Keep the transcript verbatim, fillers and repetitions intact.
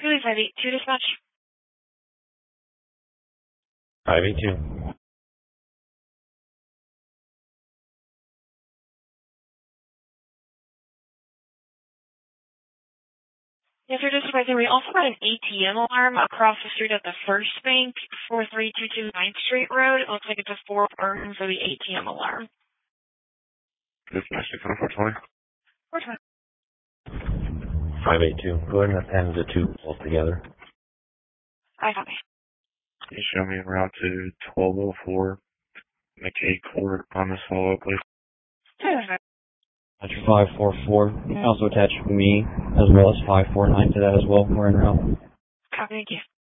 Philly five eight two dispatch. five eight two. Yes, sir, just surprising. We also got an A T M alarm across the street at the First Bank, four three two two ninth Street Road. It looks like it's a four alarm for the A T M alarm. Dispatch to four twenty. four twenty. five eight two. Go ahead and append the two both together. I copy. Can you show me en route to twelve oh four McKay Court on this follow-up, please? Sure. That's five four four. You can also attach me as well as five four nine to that as well. We're in route. Copy, thank you.